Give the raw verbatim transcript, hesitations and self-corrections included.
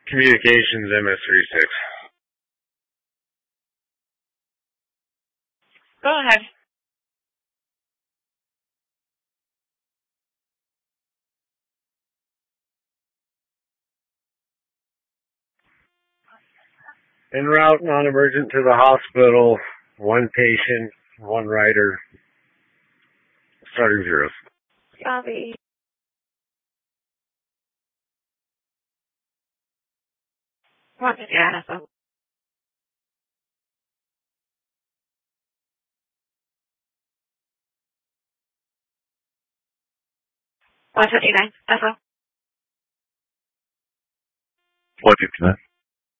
Communications M S thirty-six. Go ahead. En route, non-emergent to the hospital. One patient, one rider. Starting zeros. Copy. one fifty-nine S O. one fifty-nine S O. one fifty-nine.